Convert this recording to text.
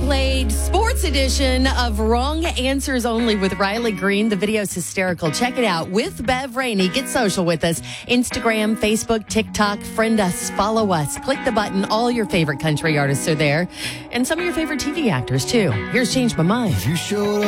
played Sports Edition of Wrong Answers Only with Riley Green. The video's hysterical. Check it out with Bev Rainey. Get social with us. Instagram, Facebook, TikTok. Friend us. Follow us. Click the button. All your favorite country artists are there. And some of your favorite TV actors, too. Here's Change My Mind. You showed